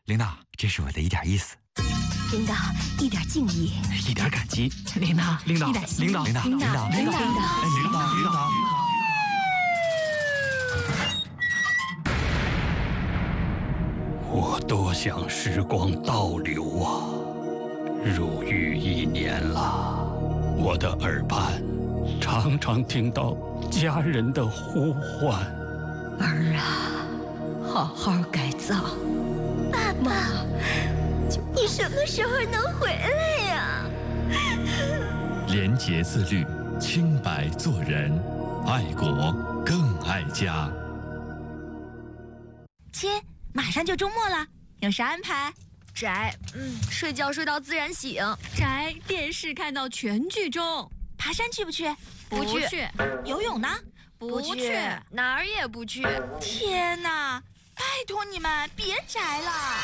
领导，这是我的一点意思。 领导，一点敬意， 一点感激。 领导， 领导， 一点心意， 领导， 领导，领导， 领导。 我多想时光倒流啊！入狱1年了，我的耳畔常常听到家人的呼唤。 儿啊，好好改造。爸爸，你什么时候能回来呀？ 廉洁自律，清白做人，爱国更爱家。 亲，马上就周末了，有啥安排？ 宅，睡觉睡到自然醒。 宅，电视看到全剧终。 爬山去不去？ 不去。 游泳呢？ 不去，哪儿也不去。 天哪，拜托你们别宅了。